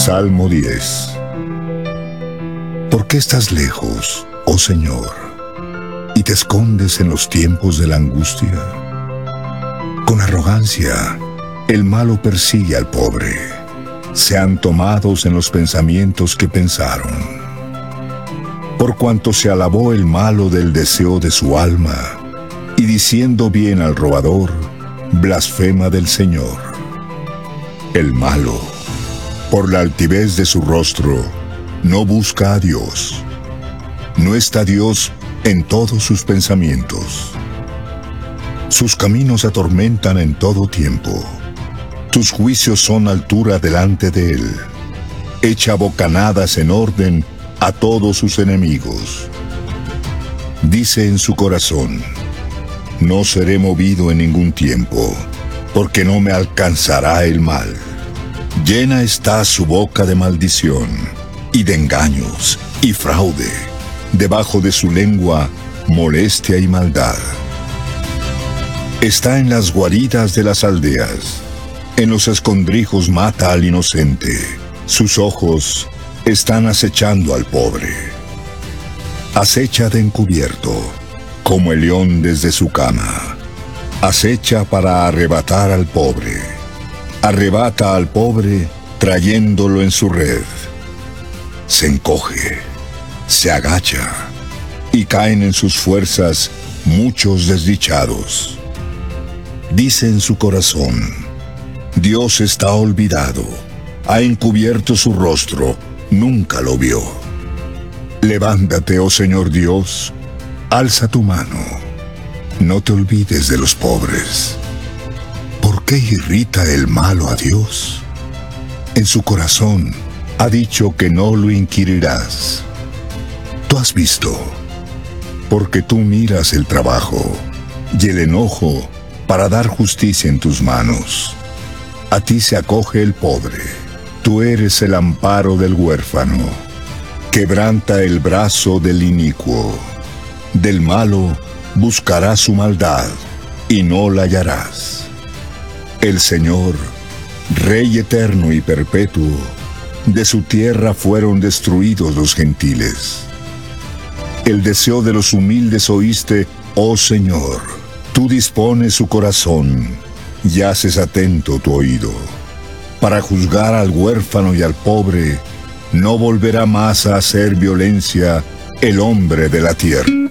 Salmo 10. ¿Por qué estás lejos, oh Señor, y te escondes en los tiempos de la angustia? Con arrogancia, el malo persigue al pobre. Sean tomados en los pensamientos que pensaron. Por cuanto se alabó el malo del deseo de su alma, y diciendo bien al robador, blasfema del Señor. El malo, por la altivez de su rostro, no busca a Dios. No está Dios en todos sus pensamientos. Sus caminos atormentan en todo tiempo. Tus juicios son altura delante de él. Echa bocanadas en orden a todos sus enemigos. Dice en su corazón: no seré movido en ningún tiempo, porque no me alcanzará el mal. Llena está su boca de maldición, y de engaños, y fraude. Debajo de su lengua, molestia y maldad. Está en las guaridas de las aldeas. En los escondrijos mata al inocente. Sus ojos están acechando al pobre. Acecha de encubierto, como el león desde su cama. Acecha para arrebatar al pobre. Arrebata al pobre, trayéndolo en su red. Se encoge, se agacha, y caen en sus fuerzas muchos desdichados. Dice en su corazón: Dios está olvidado, ha encubierto su rostro, nunca lo vio. Levántate, oh Señor Dios, alza tu mano, no te olvides de los pobres. ¿Por qué irrita el malo a Dios? En su corazón ha dicho que no lo inquirirás. Tú has visto, porque tú miras el trabajo y el enojo para dar justicia en tus manos. A ti se acoge el pobre, tú eres el amparo del huérfano. Quebranta el brazo del inicuo. Del malo buscarás su maldad, y no la hallarás. El Señor, Rey eterno y perpetuo, de su tierra fueron destruidos los gentiles. El deseo de los humildes oíste, oh Señor. Tú dispones su corazón, y haces atento tu oído. Para juzgar al huérfano y al pobre, no volverá más a hacer violencia el hombre de la tierra.